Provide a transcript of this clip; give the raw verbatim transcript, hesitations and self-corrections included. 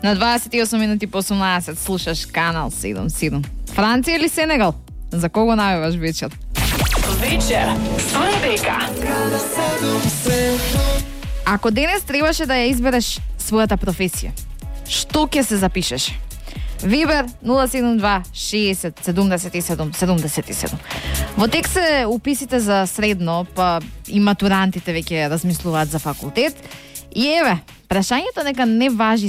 На дваесет и осум минути по осумнаесет слушаш Канал седум седум. Франција или Сенегал? За кого најаваш вечер? Вечер со Ребека. Ако денес требаше да ја избереш својата професија, што ќе се запишеш? Вибер нула седум два шеесет седумдесет и седум седумдесет и седум. Во текст се уписите за средно, па и матурантите веќе размислуваат за факултет. И еве, прашањето нека не важи